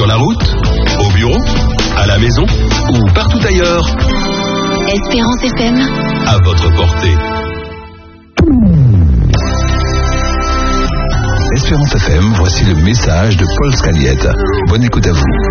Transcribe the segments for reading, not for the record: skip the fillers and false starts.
la route, au bureau, à la maison ou partout ailleurs. Espérance FM. À votre portée. Espérance FM, voici le message de Paul Scaliette. Bonne écoute à vous.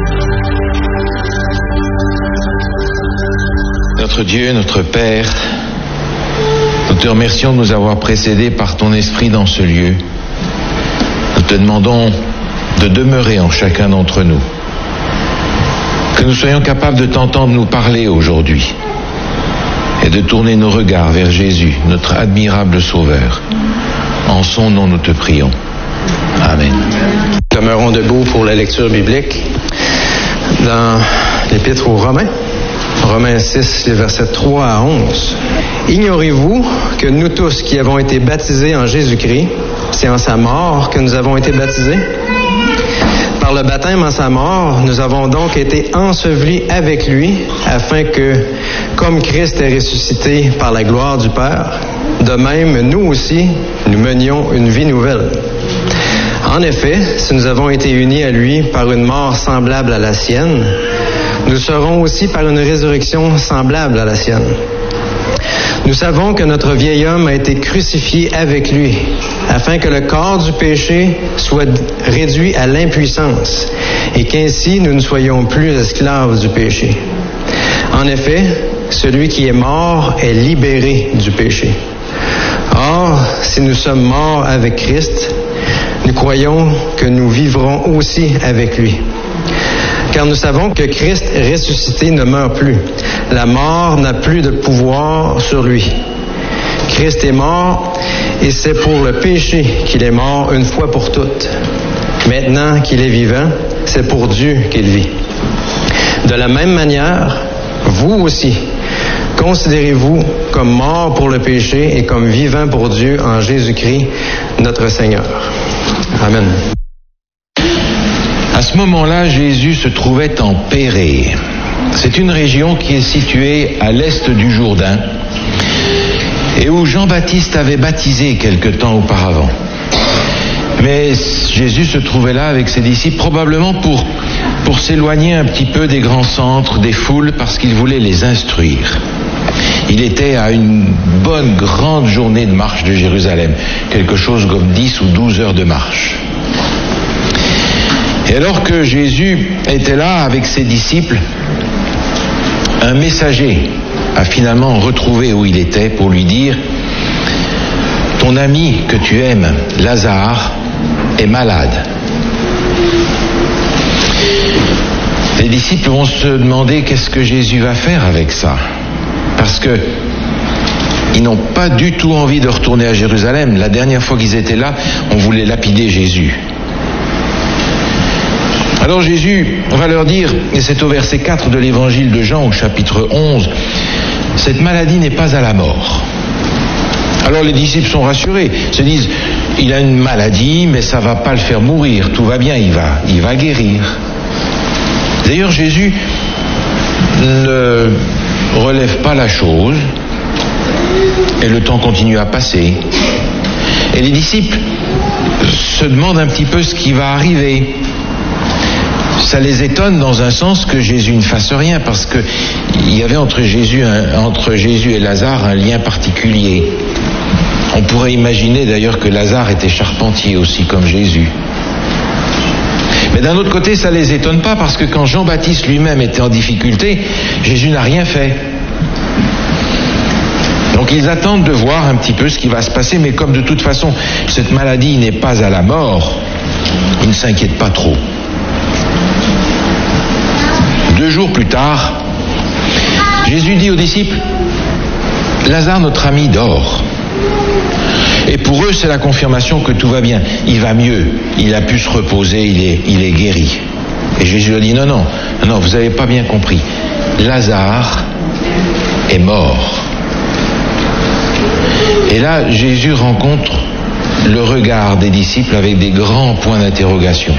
Notre Dieu, notre Père, nous te remercions de nous avoir précédés par ton esprit dans ce lieu. Nous te demandons de demeurer en chacun d'entre nous. Que nous soyons capables de t'entendre nous parler aujourd'hui et de tourner nos regards vers Jésus, notre admirable Sauveur. En son nom, nous te prions. Amen. Demeurons debout pour la lecture biblique dans l'Épître aux Romains. Romains 6, les versets 3 à 11. Ignorez-vous que nous tous qui avons été baptisés en Jésus-Christ, c'est en sa mort que nous avons été baptisés? Par le baptême en sa mort, nous avons donc été ensevelis avec lui, afin que, comme Christ est ressuscité par la gloire du Père, de même, nous aussi, nous menions une vie nouvelle. En effet, si nous avons été unis à lui par une mort semblable à la sienne, nous serons aussi par une résurrection semblable à la sienne. Nous savons que notre vieil homme a été crucifié avec lui, afin que le corps du péché soit réduit à l'impuissance, et qu'ainsi nous ne soyons plus esclaves du péché. En effet, celui qui est mort est libéré du péché. Or, si nous sommes morts avec Christ, nous croyons que nous vivrons aussi avec lui. Car nous savons que Christ ressuscité ne meurt plus. La mort n'a plus de pouvoir sur lui. Christ est mort et c'est pour le péché qu'il est mort une fois pour toutes. Maintenant qu'il est vivant, c'est pour Dieu qu'il vit. De la même manière, vous aussi, considérez-vous comme mort pour le péché et comme vivant pour Dieu en Jésus-Christ, notre Seigneur. Amen. À ce moment-là, Jésus se trouvait en Pérée. C'est une région qui est située à l'est du Jourdain et où Jean-Baptiste avait baptisé quelque temps auparavant. Mais Jésus se trouvait là avec ses disciples probablement pour s'éloigner un petit peu des grands centres, des foules, parce qu'il voulait les instruire. Il était à une bonne grande journée de marche de Jérusalem, quelque chose comme 10 ou 12 heures de marche. Et alors que Jésus était là avec ses disciples, un messager a finalement retrouvé où il était pour lui dire « Ton ami que tu aimes, Lazare, est malade. » Les disciples vont se demander qu'est-ce que Jésus va faire avec ça. Parce que ils n'ont pas du tout envie de retourner à Jérusalem. La dernière fois qu'ils étaient là, on voulait lapider Jésus. Alors Jésus va leur dire, et c'est au verset 4 de l'évangile de Jean, au chapitre 11, « Cette maladie n'est pas à la mort. » Alors les disciples sont rassurés, se disent, il a une maladie, mais ça ne va pas le faire mourir, tout va bien, il va guérir. D'ailleurs, Jésus ne relève pas la chose, et le temps continue à passer. Et les disciples se demandent un petit peu ce qui va arriver. Ça les étonne dans un sens que Jésus ne fasse rien, parce qu'il y avait entre Jésus et Lazare un lien particulier. On pourrait imaginer d'ailleurs que Lazare était charpentier aussi, comme Jésus. Mais d'un autre côté, ça les étonne pas, parce que quand Jean-Baptiste lui-même était en difficulté, Jésus n'a rien fait. Donc ils attendent de voir un petit peu ce qui va se passer, mais comme de toute façon, cette maladie n'est pas à la mort, ils ne s'inquiètent pas trop. 2 jours plus tard, Jésus dit aux disciples, « Lazare, notre ami, dort. » Et pour eux, c'est la confirmation que tout va bien. Il va mieux, il a pu se reposer, il est guéri. Et Jésus a dit, non, vous n'avez pas bien compris. Lazare est mort. Et là, Jésus rencontre le regard des disciples avec des grands points d'interrogation.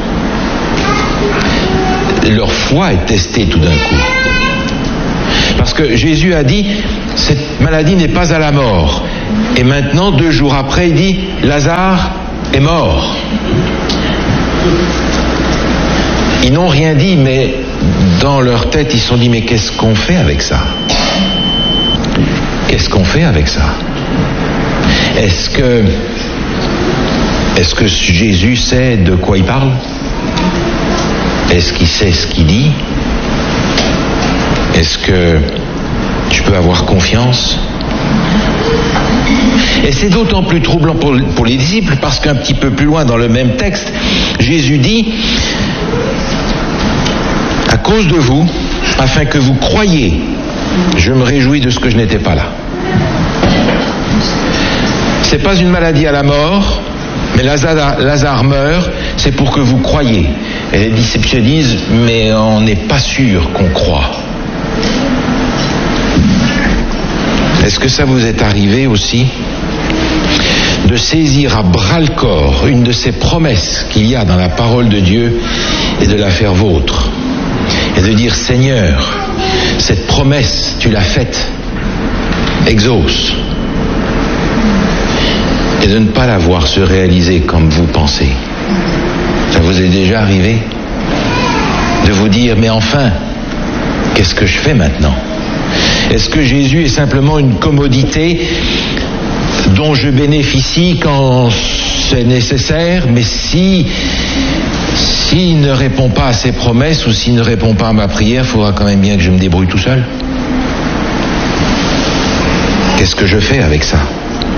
Leur foi est testée tout d'un coup. Parce que Jésus a dit, cette maladie n'est pas à la mort. Et maintenant, 2 jours après, il dit, Lazare est mort. Ils n'ont rien dit, mais dans leur tête, ils se sont dit, mais qu'est-ce qu'on fait avec ça? Qu'est-ce qu'on fait avec ça? Est-ce que Jésus sait de quoi il parle? Est-ce qu'il sait ce qu'il dit? Est-ce que tu peux avoir confiance? Et c'est d'autant plus troublant pour les disciples parce qu'un petit peu plus loin dans le même texte, Jésus dit: à cause de vous, afin que vous croyiez, je me réjouis de ce que je n'étais pas là. C'est pas une maladie à la mort, mais Lazare meurt, c'est pour que vous croyiez. Et les disciples se disent, mais on n'est pas sûr qu'on croit. Est-ce que ça vous est arrivé aussi de saisir à bras-le-corps une de ces promesses qu'il y a dans la parole de Dieu et de la faire vôtre? Et de dire, Seigneur, cette promesse, tu l'as faite, exauce. Et de ne pas la voir se réaliser comme vous pensez. Ça vous est déjà arrivé? De vous dire, mais enfin, qu'est-ce que je fais maintenant? Est-ce que Jésus est simplement une commodité dont je bénéficie quand c'est nécessaire, mais s'il ne répond pas à ses promesses ou s'il ne répond pas à ma prière, il faudra quand même bien que je me débrouille tout seul? Qu'est-ce que je fais avec ça?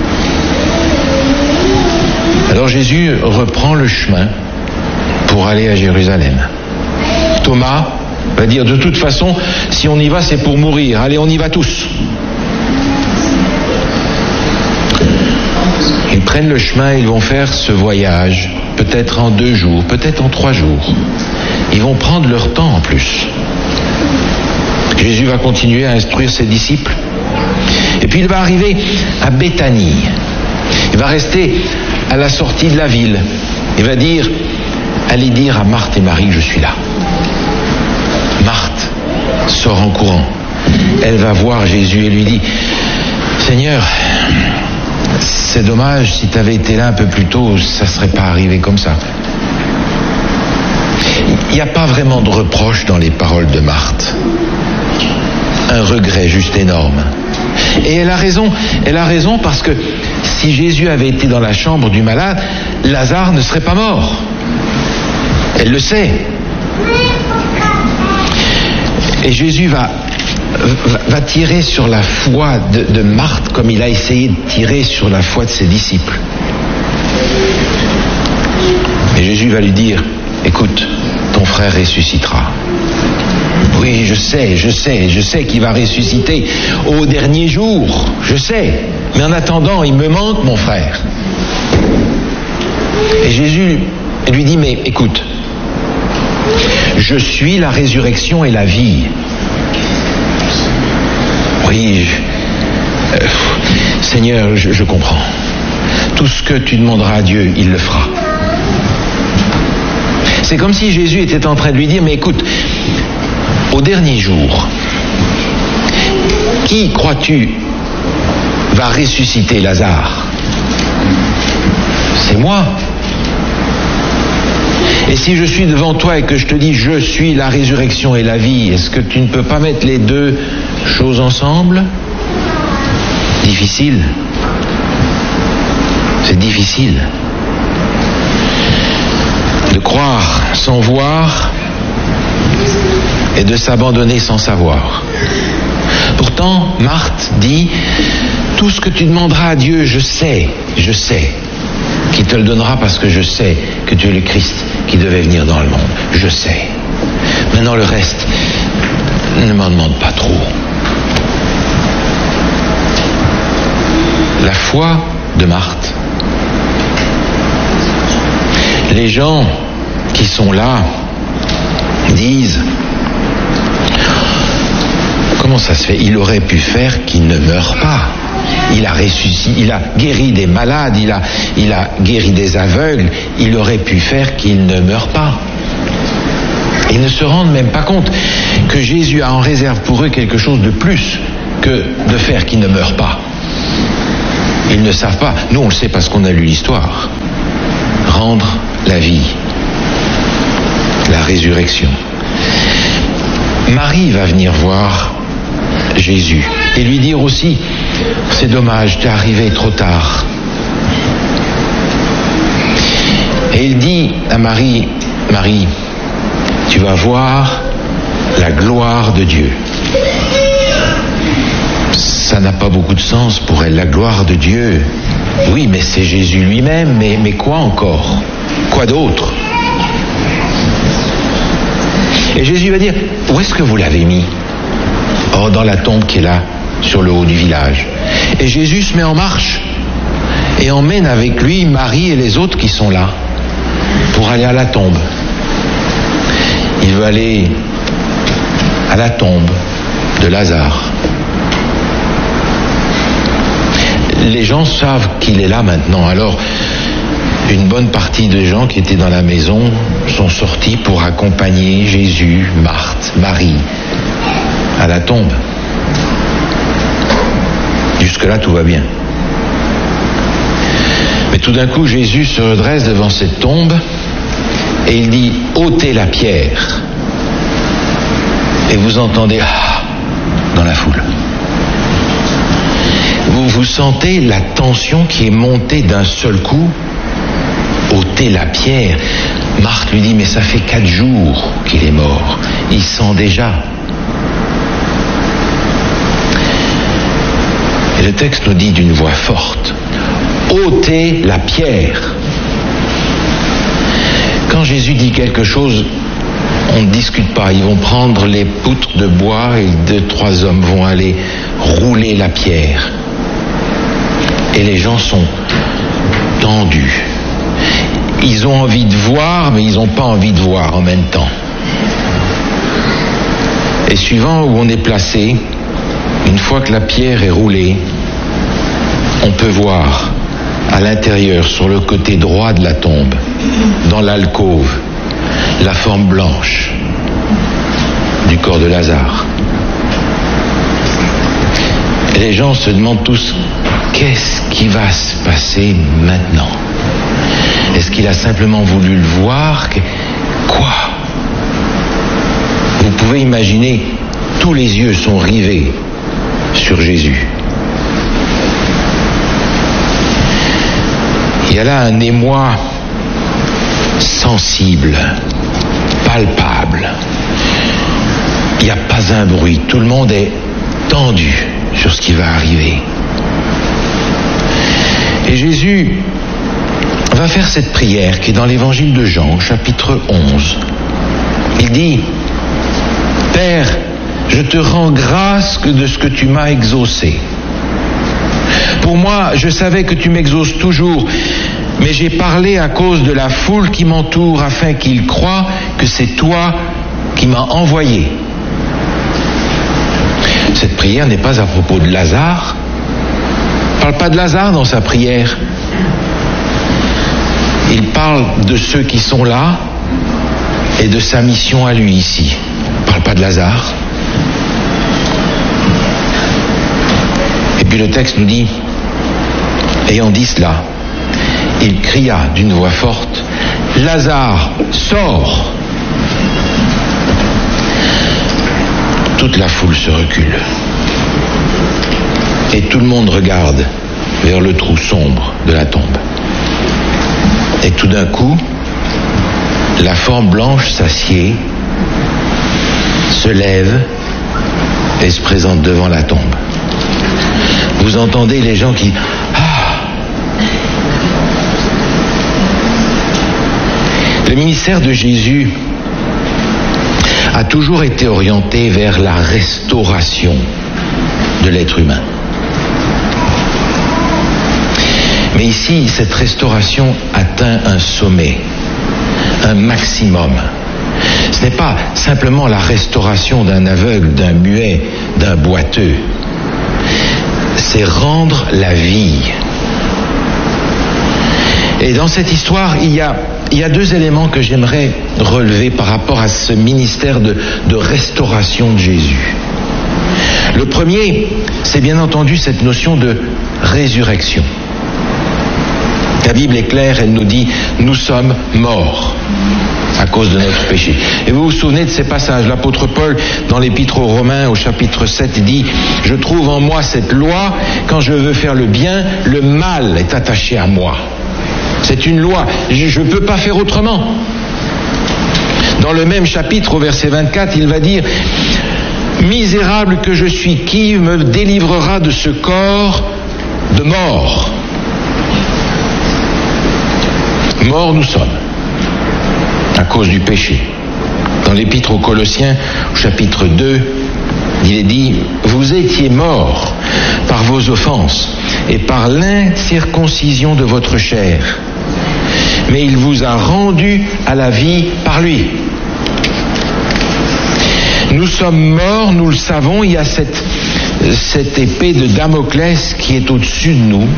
Alors Jésus reprend le chemin pour aller à Jérusalem. Thomas va dire, de toute façon, si on y va, c'est pour mourir. Allez, on y va tous. Ils prennent le chemin, ils vont faire ce voyage, peut-être en 2 jours, peut-être en 3 jours. Ils vont prendre leur temps en plus. Jésus va continuer à instruire ses disciples. Et puis il va arriver à Béthanie. Il va rester à la sortie de la ville. Il va dire, allez dire à Marthe et Marie que je suis là. Marthe sort en courant. Elle va voir Jésus et lui dit, Seigneur, c'est dommage, si tu avais été là un peu plus tôt, ça ne serait pas arrivé comme ça. Il n'y a pas vraiment de reproche dans les paroles de Marthe. Un regret juste énorme. Et elle a raison parce que si Jésus avait été dans la chambre du malade, Lazare ne serait pas mort. Elle le sait. Et Jésus va tirer sur la foi de Marthe comme il a essayé de tirer sur la foi de ses disciples. Et Jésus va lui dire, écoute, ton frère ressuscitera. Oui, je sais qu'il va ressusciter au dernier jour, je sais. Mais en attendant, il me manque mon frère. Et Jésus lui dit, mais écoute, je suis la résurrection et la vie. Oui, Seigneur, je comprends. Tout ce que tu demanderas à Dieu, il le fera. C'est comme si Jésus était en train de lui dire, mais écoute, au dernier jour, qui, crois-tu, va ressusciter Lazare? C'est moi. Et si je suis devant toi et que je te dis, je suis la résurrection et la vie, est-ce que tu ne peux pas mettre les deux choses ensemble? Difficile. C'est difficile. De croire sans voir et de s'abandonner sans savoir. Pourtant, Marthe dit, tout ce que tu demanderas à Dieu, je sais qu'il te le donnera parce que je sais que tu es le Christ qui devait venir dans le monde. Je sais. Maintenant, le reste, ne m'en demande pas trop. La foi de Marthe. Les gens qui sont là disent, comment ça se fait? Il aurait pu faire qu'il ne meure pas. Il a ressuscité, il a guéri des malades, il a guéri des aveugles, il aurait pu faire qu'il ne meure pas. Ils ne se rendent même pas compte que Jésus a en réserve pour eux quelque chose de plus que de faire qu'il ne meure pas. Ils ne savent pas. Nous, on le sait parce qu'on a lu l'histoire. Rendre la vie. La résurrection. Marie va venir voir Jésus et lui dire aussi, c'est dommage, t'es arrivé trop tard. Et il dit à Marie, Marie, tu vas voir la gloire de Dieu. Ça n'a pas beaucoup de sens pour elle, la gloire de Dieu. Oui, mais c'est Jésus lui-même, mais quoi encore? Quoi d'autre? Et Jésus va dire, où est-ce que vous l'avez mis? Oh, dans la tombe qui est là, sur le haut du village. Et Jésus se met en marche et emmène avec lui Marie et les autres qui sont là pour aller à la tombe. Il veut aller à la tombe de Lazare. Les gens savent qu'il est là maintenant, alors une bonne partie des gens qui étaient dans la maison sont sortis pour accompagner Jésus, Marthe, Marie à la tombe. Jusque-là, tout va bien. Mais tout d'un coup, Jésus se redresse devant cette tombe et il dit « ôtez la pierre ». Et vous entendez « ah » dans la foule. Vous sentez la tension qui est montée d'un seul coup. Ôtez la pierre. Marthe lui dit, mais ça fait 4 jours qu'il est mort. Il sent déjà. Et le texte nous dit d'une voix forte, ôtez la pierre. Quand Jésus dit quelque chose, on ne discute pas. Ils vont prendre les poutres de bois et 2-3 hommes vont aller rouler la pierre. Et les gens sont tendus. Ils ont envie de voir, mais ils n'ont pas envie de voir en même temps. Et suivant où on est placé, une fois que la pierre est roulée, on peut voir à l'intérieur, sur le côté droit de la tombe, dans l'alcôve, la forme blanche du corps de Lazare. Et les gens se demandent tous, qu'est-ce qui va se passer maintenant? Est-ce qu'il a simplement voulu le voir? Quoi? Vous pouvez imaginer, tous les yeux sont rivés sur Jésus. Il y a là un émoi sensible, palpable. Il n'y a pas un bruit, tout le monde est tendu sur ce qui va arriver. Et Jésus va faire cette prière qui est dans l'évangile de Jean, chapitre 11. Il dit, « Père, je te rends grâce de ce que tu m'as exaucé. Pour moi, je savais que tu m'exauces toujours, mais j'ai parlé à cause de la foule qui m'entoure afin qu'ils croient que c'est toi qui m'as envoyé. » Cette prière n'est pas à propos de Lazare. Il ne parle pas de Lazare dans sa prière. Il parle de ceux qui sont là et de sa mission à lui ici. Il ne parle pas de Lazare. Et puis le texte nous dit, ayant dit cela, il cria d'une voix forte, « Lazare, sors !» Toute la foule se recule. Et tout le monde regarde vers le trou sombre de la tombe. Et tout d'un coup, la forme blanche s'assied, se lève et se présente devant la tombe. Vous entendez les gens qui... Ah ! Le ministère de Jésus a toujours été orienté vers la restauration de l'être humain. Mais ici, cette restauration atteint un sommet, un maximum. Ce n'est pas simplement la restauration d'un aveugle, d'un muet, d'un boiteux. C'est rendre la vie. Et dans cette histoire, il y a 2 éléments que j'aimerais relever par rapport à ce ministère de restauration de Jésus. Le premier, c'est bien entendu cette notion de résurrection. La Bible est claire, elle nous dit « nous sommes morts ». à cause de notre péché. Et vous vous souvenez de ces passages. L'apôtre Paul, dans l'épître aux Romains, au chapitre 7, dit « Je trouve en moi cette loi, quand je veux faire le bien, le mal est attaché à moi. » C'est une loi, je ne peux pas faire autrement. Dans le même chapitre, au verset 24, il va dire « Misérable que je suis, qui me délivrera de ce corps de mort ?» Morts nous sommes, à cause du péché. Dans l'épître aux Colossiens, au chapitre 2, il est dit « Vous étiez morts par vos offenses et par l'incirconcision de votre chair, mais il vous a rendus à la vie par lui. » Nous sommes morts, nous le savons, il y a cette épée de Damoclès qui est au-dessus de nous.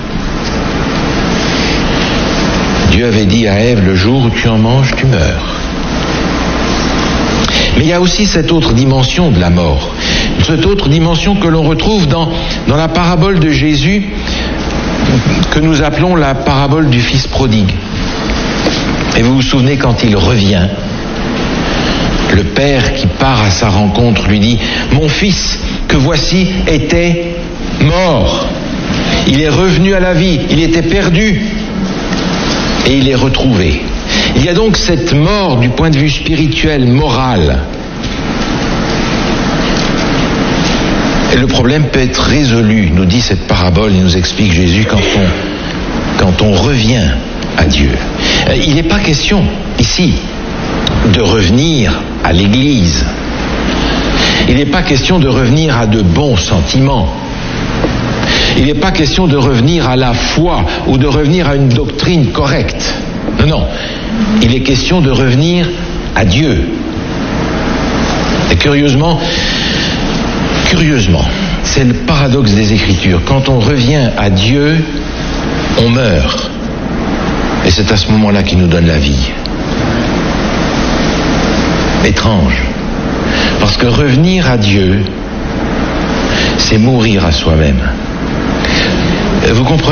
Dieu avait dit à Ève, le jour où tu en manges, tu meurs. Mais il y a aussi cette autre dimension de la mort, cette autre dimension que l'on retrouve dans la parabole de Jésus, que nous appelons la parabole du fils prodigue. Et vous vous souvenez quand il revient, le père qui part à sa rencontre lui dit « Mon fils, que voici, était mort. Il est revenu à la vie, il était perdu. Et il est retrouvé. » Il y a donc cette mort du point de vue spirituel, moral. Et le problème peut être résolu, nous dit cette parabole, et nous explique Jésus, quand on revient à Dieu. Il n'est pas question, ici, de revenir à l'Église. Il n'est pas question de revenir à de bons sentiments. Il n'est pas question de revenir à la foi ou de revenir à une doctrine correcte. Non, non. Il est question de revenir à Dieu. Et curieusement, c'est le paradoxe des Écritures. Quand on revient à Dieu, on meurt. Et c'est à ce moment-là qu'il nous donne la vie. Étrange. Parce que revenir à Dieu, c'est mourir à soi-même. Vous comprenez ?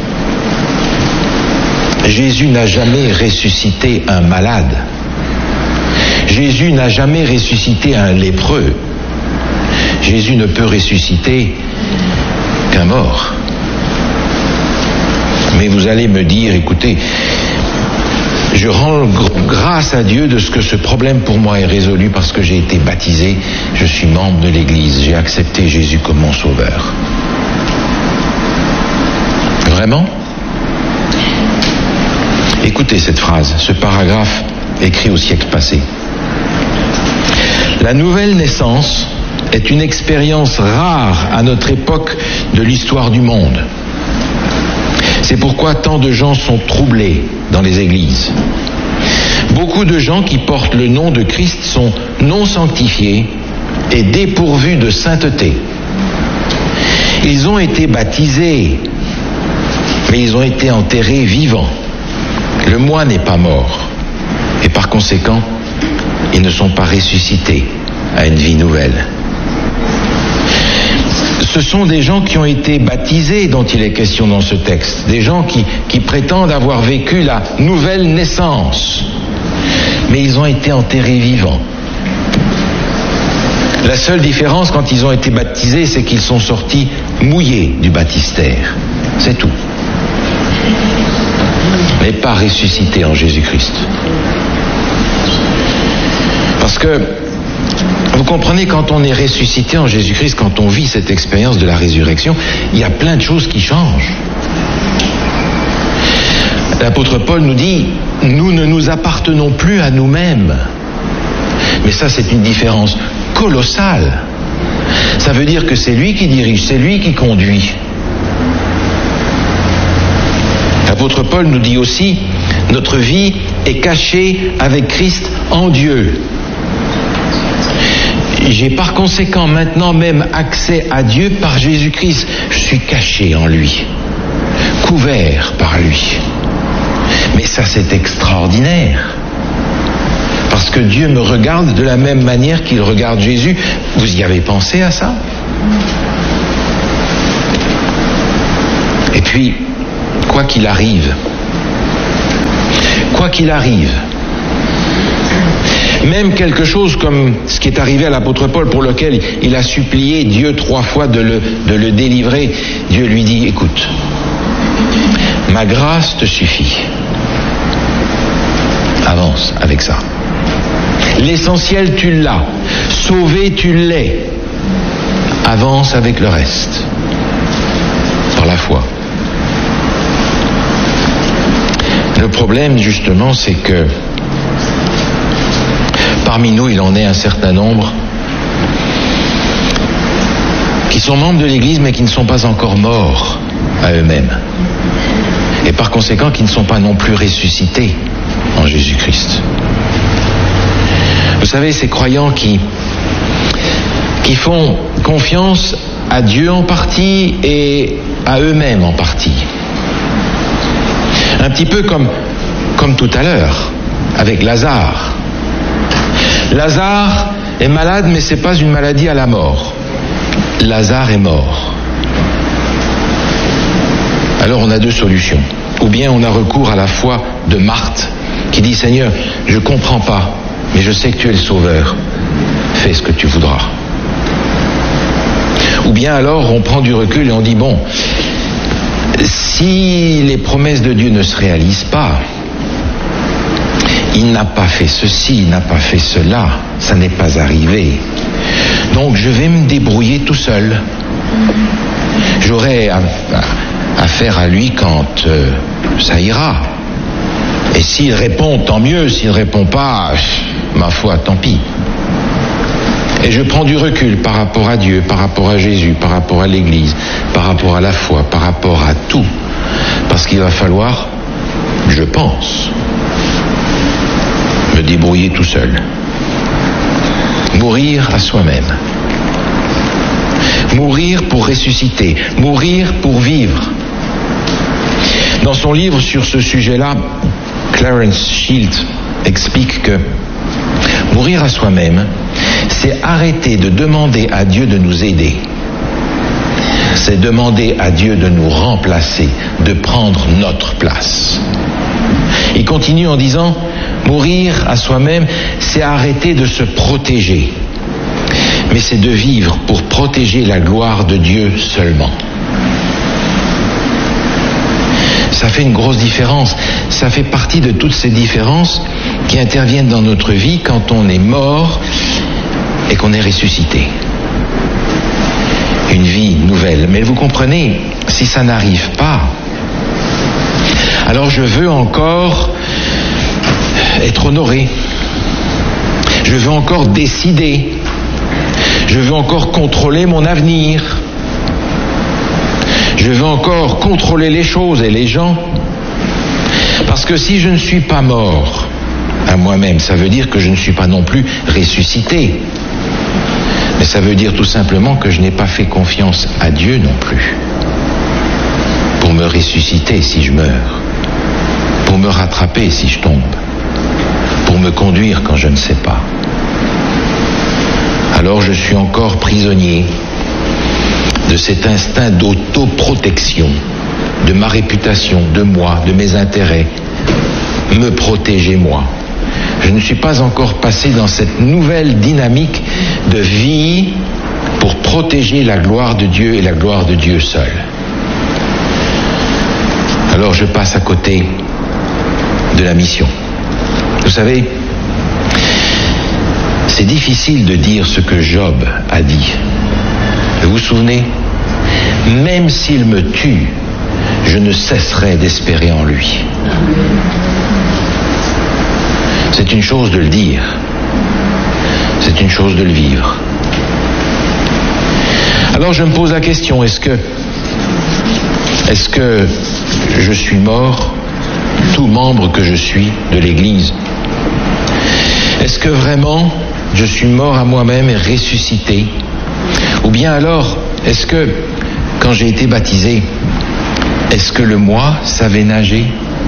Jésus n'a jamais ressuscité un malade. Jésus n'a jamais ressuscité un lépreux. Jésus ne peut ressusciter qu'un mort. Mais vous allez me dire, écoutez, je rends grâce à Dieu de ce que ce problème pour moi est résolu parce que j'ai été baptisé, je suis membre de l'Église, j'ai accepté Jésus comme mon sauveur. Vraiment ? Écoutez cette phrase, ce paragraphe écrit au siècle passé. La nouvelle naissance est une expérience rare à notre époque de l'histoire du monde. C'est pourquoi tant de gens sont troublés dans les églises. Beaucoup de gens qui portent le nom de Christ sont non sanctifiés et dépourvus de sainteté. Ils ont été baptisés, mais ils ont été enterrés vivants. Le moi n'est pas mort, et par conséquent, ils ne sont pas ressuscités à une vie nouvelle. Ce sont des gens qui ont été baptisés dont il est question dans ce texte, des gens qui prétendent avoir vécu la nouvelle naissance, mais ils ont été enterrés vivants. La seule différence quand ils ont été baptisés, c'est qu'ils sont sortis mouillés du baptistère, c'est tout. Mais pas ressuscités en Jésus-Christ. Parce que, vous comprenez, quand on est ressuscité en Jésus-Christ, quand on vit cette expérience de la résurrection, il y a plein de choses qui changent. L'apôtre Paul nous dit, nous ne nous appartenons plus à nous-mêmes. Mais ça, c'est une différence colossale. Ça veut dire que c'est lui qui dirige, c'est lui qui conduit. L'apôtre Paul nous dit aussi, notre vie est cachée avec Christ en Dieu. J'ai par conséquent maintenant même accès à Dieu par Jésus-Christ. Je suis caché en lui, couvert par lui. Mais ça, c'est extraordinaire. Parce que Dieu me regarde de la même manière qu'il regarde Jésus. Vous y avez pensé à ça ? Et puis, quoi qu'il arrive, Même quelque chose comme ce qui est arrivé à l'apôtre Paul, pour lequel il a supplié Dieu 3 fois de le délivrer. Dieu lui dit, écoute, ma grâce te suffit. Avance avec ça. L'essentiel, tu l'as. Sauvé, tu l'es. Avance avec le reste. Par la foi. Le problème, justement, c'est que parmi nous, il en est un certain nombre qui sont membres de l'Église, mais qui ne sont pas encore morts à eux-mêmes. Et par conséquent, qui ne sont pas non plus ressuscités en Jésus-Christ. Vous savez, ces croyants qui font confiance à Dieu en partie et à eux-mêmes en partie. Un petit peu comme tout à l'heure, avec Lazare. Lazare est malade, mais ce n'est pas une maladie à la mort. Lazare est mort. Alors on a 2 solutions. Ou bien on a recours à la foi de Marthe, qui dit, Seigneur, je ne comprends pas, mais je sais que tu es le Sauveur. Fais ce que tu voudras. Ou bien alors on prend du recul et on dit, bon, si les promesses de Dieu ne se réalisent pas, il n'a pas fait ceci, il n'a pas fait cela, ça n'est pas arrivé. Donc je vais me débrouiller tout seul. J'aurai affaire à lui quand ça ira. Et s'il répond, tant mieux. S'il ne répond pas, ma foi, tant pis. Et je prends du recul par rapport à Dieu, par rapport à Jésus, par rapport à l'Église, par rapport à la foi, par rapport à tout. Parce qu'il va falloir, je pense, me débrouiller tout seul. Mourir à soi-même. Mourir pour ressusciter. Mourir pour vivre. Dans son livre sur ce sujet-là, Clarence Shields explique que mourir à soi-même, c'est arrêter de demander à Dieu de nous aider. C'est demander à Dieu de nous remplacer, de prendre notre place. Il continue en disant, mourir à soi-même, c'est arrêter de se protéger. Mais c'est de vivre pour protéger la gloire de Dieu seulement. Ça fait une grosse différence. Ça fait partie de toutes ces différences qui interviennent dans notre vie quand on est mort et qu'on est ressuscité. Une vie nouvelle. Mais vous comprenez, si ça n'arrive pas, alors je veux encore être honoré. Je veux encore décider. Je veux encore contrôler mon avenir. Je veux encore contrôler les choses et les gens. Parce que si je ne suis pas mort à moi-même, ça veut dire que je ne suis pas non plus ressuscité. Mais ça veut dire tout simplement que je n'ai pas fait confiance à Dieu non plus. Pour me ressusciter si je meurs. Pour me rattraper si je tombe. Pour me conduire quand je ne sais pas. Alors je suis encore prisonnier de cet instinct d'autoprotection, de ma réputation, de moi, de mes intérêts. Me protéger moi. Je ne suis pas encore passé dans cette nouvelle dynamique de vie pour protéger la gloire de Dieu et la gloire de Dieu seul. Alors je passe à côté de la mission. Vous savez, c'est difficile de dire ce que Job a dit. Vous vous souvenez ? Même s'il me tue, je ne cesserai d'espérer en lui. C'est une chose de le dire. C'est une chose de le vivre. Alors je me pose la question, est-ce que je suis mort, tout membre que je suis de l'Église? Est-ce que vraiment je suis mort à moi-même et ressuscité? Ou bien alors, est-ce que, quand j'ai été baptisé, est-ce que le moi savait nager?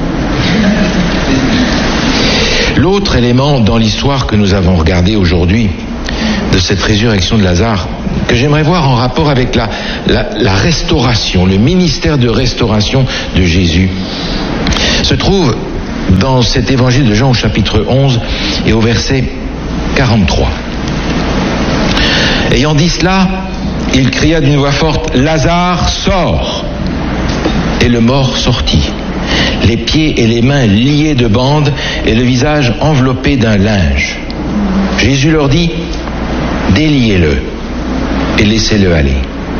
L'autre élément dans l'histoire que nous avons regardée aujourd'hui, de cette résurrection de Lazare, que j'aimerais voir en rapport avec la restauration, le ministère de restauration de Jésus, se trouve dans cet évangile de Jean au chapitre 11 et au verset 43. Ayant dit cela, il cria d'une voix forte, « Lazare, sors !» Et le mort sortit, les pieds et les mains liés de bandes et le visage enveloppé d'un linge. Jésus leur dit, « Déliez-le et laissez-le aller. »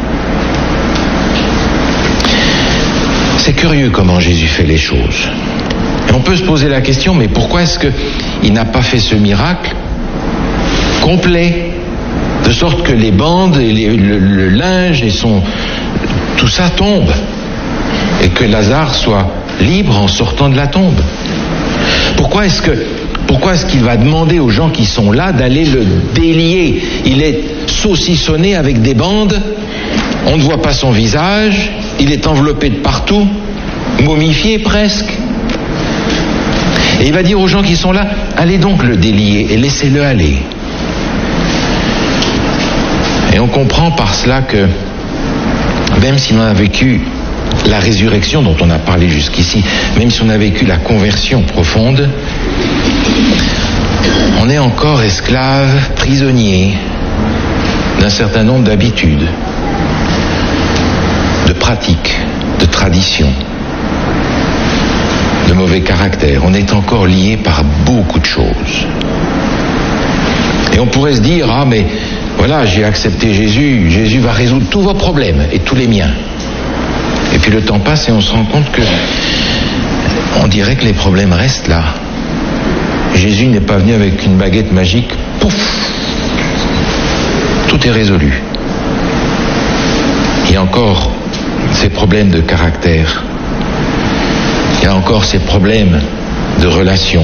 C'est curieux comment Jésus fait les choses. Et on peut se poser la question, mais pourquoi est-ce qu'il n'a pas fait ce miracle complet, de sorte que les bandes et le linge et tout ça tombe, et que Lazare soit libre en sortant de la tombe? Pourquoi est-ce qu'il va demander aux gens qui sont là d'aller le délier? Il est saucissonné avec des bandes, on ne voit pas son visage, il est enveloppé de partout, momifié presque. Et il va dire aux gens qui sont là, allez donc le délier et laissez-le aller. Et on comprend par cela que même si on a vécu la résurrection dont on a parlé jusqu'ici, même si on a vécu la conversion profonde, on est encore esclave, prisonnier d'un certain nombre d'habitudes, de pratiques, de traditions, de mauvais caractères. On est encore lié par beaucoup de choses. Et on pourrait se dire, ah mais voilà, j'ai accepté Jésus, Jésus va résoudre tous vos problèmes et tous les miens. Et puis le temps passe et on se rend compte que on dirait que les problèmes restent là. Jésus n'est pas venu avec une baguette magique, pouf, tout est résolu. Il y a encore ces problèmes de caractère, il y a encore ces problèmes de relations,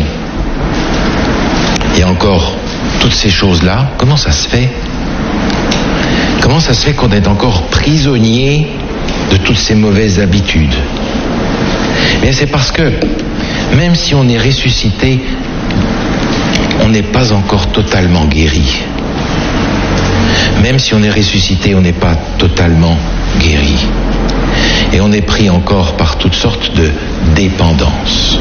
il y a encore toutes ces choses-là. Comment ça se fait? Comment ça se fait qu'on est encore prisonnier de toutes ces mauvaises habitudes? Mais c'est parce que même si on est ressuscité, on n'est pas encore totalement guéri. Même si on est ressuscité, on n'est pas totalement guéri. Et on est pris encore par toutes sortes de dépendances.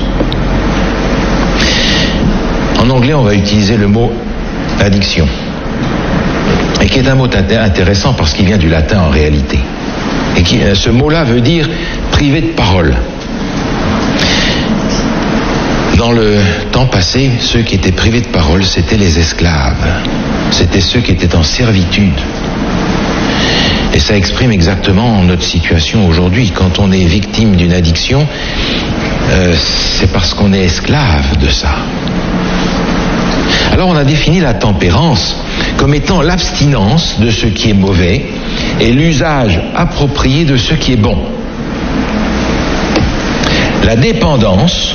En anglais, on va utiliser le mot addiction. Et qui est un mot intéressant parce qu'il vient du latin en réalité. Et ce mot-là veut dire privé de parole. Dans le temps passé, ceux qui étaient privés de parole, c'était les esclaves. C'était ceux qui étaient en servitude. Et ça exprime exactement notre situation aujourd'hui. Quand on est victime d'une addiction, c'est parce qu'on est esclave de ça. Alors on a défini la tempérance comme étant l'abstinence de ce qui est mauvais et l'usage approprié de ce qui est bon. La dépendance,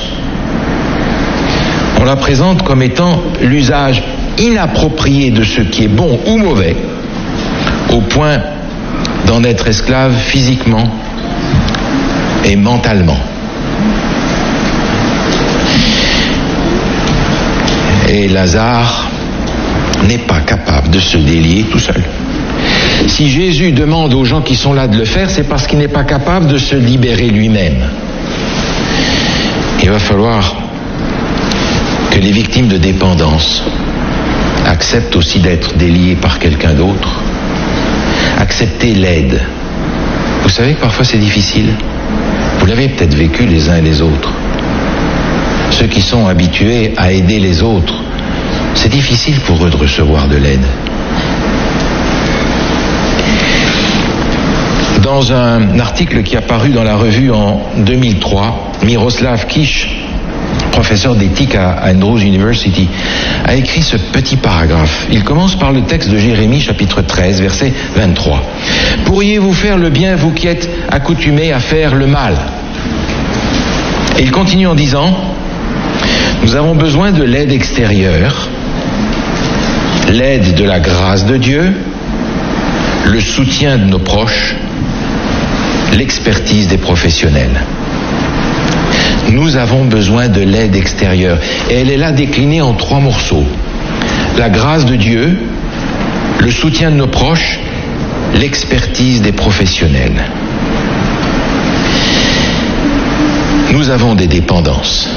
on la présente comme étant l'usage inapproprié de ce qui est bon ou mauvais, au point d'en être esclave physiquement et mentalement. Et Lazare n'est pas capable de se délier tout seul. Si Jésus demande aux gens qui sont là de le faire, c'est parce qu'il n'est pas capable de se libérer lui-même. Il va falloir que les victimes de dépendance acceptent aussi d'être déliées par quelqu'un d'autre. Accepter l'aide. Vous savez que parfois c'est difficile. Vous l'avez peut-être vécu les uns et les autres. Ceux qui sont habitués à aider les autres, c'est difficile pour eux de recevoir de l'aide. Dans un article qui est apparu dans la revue en 2003, Miroslav Kish, professeur d'éthique à Andrews University, a écrit ce petit paragraphe. Il commence par le texte de Jérémie, chapitre 13, verset 23. « Pourriez-vous faire le bien, vous qui êtes accoutumés à faire le mal ?» Et il continue en disant « Nous avons besoin de l'aide extérieure, l'aide de la grâce de Dieu, le soutien de nos proches, l'expertise des professionnels. » Nous avons besoin de l'aide extérieure. Et elle est là déclinée en 3 morceaux. La grâce de Dieu, le soutien de nos proches, l'expertise des professionnels. Nous avons des dépendances.